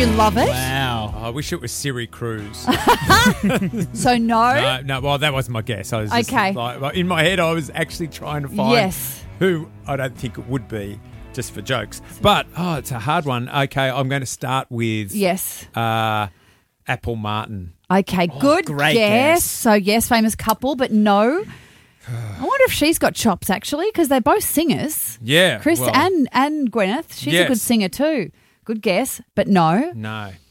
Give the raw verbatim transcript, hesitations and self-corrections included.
you love it? Wow. I wish it was Siri Cruz. So no? no, no, well, that wasn't my guess. I was just Okay. like, in my head, I was actually trying to find Yes. who I don't think it would be, just for jokes. But, oh, it's a hard one. Okay, I'm going to start with Yes. uh, Apple Martin. Okay, good great guess. guess. So yes, famous couple, but no. I wonder if she's got chops actually, because they're both singers. Yeah. Chris well, and and Gwyneth. She's a good Yes. singer too. Good guess, but no. No.